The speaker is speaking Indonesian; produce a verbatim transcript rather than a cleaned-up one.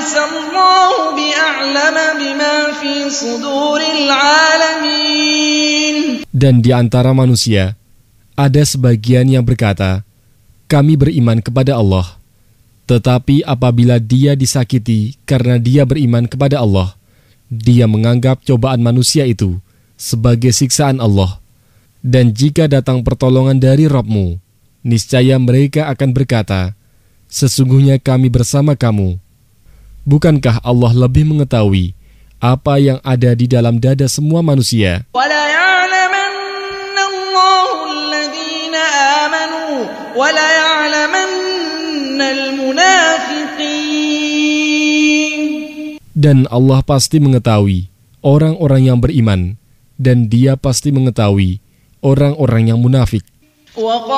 أَلَيْسَ اللَّهُ بِأَعْلَمَ بِمَا فِي صُدُورِ الْعَالَمِينَ. Dan di antara manusia, ada sebagian yang berkata, kami beriman kepada Allah. Tetapi apabila dia disakiti karena dia beriman kepada Allah, dia menganggap cobaan manusia itu sebagai siksaan Allah. Dan jika datang pertolongan dari Rabb-Mu, niscaya mereka akan berkata, sesungguhnya kami bersama kamu. Bukankah Allah lebih mengetahui apa yang ada di dalam dada semua manusia? Dan Allah pasti mengetahui orang-orang yang beriman, dan Dia pasti mengetahui orang-orang yang munafik.